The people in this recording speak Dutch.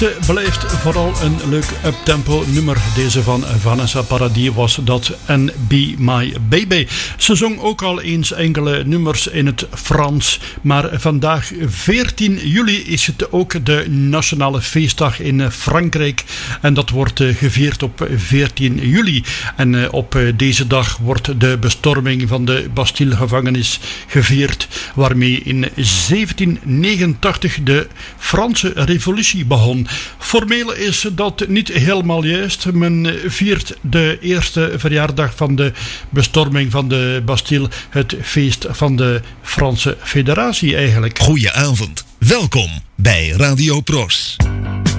Het blijft vooral een leuk uptempo nummer. Deze van Vanessa Paradis was dat en Be My Baby. Ze zong ook al eens enkele nummers in het Frans. Maar vandaag 14 juli is het ook de nationale feestdag in Frankrijk. En dat wordt gevierd op 14 juli. En op deze dag wordt de bestorming van de Bastille-gevangenis gevierd. Waarmee in 1789 de Franse revolutie begon. Formeel is dat niet helemaal juist. Men viert de eerste verjaardag van de bestorming van de Bastille, het feest van de Franse Federatie eigenlijk. Goedenavond, welkom bij Radio Pros.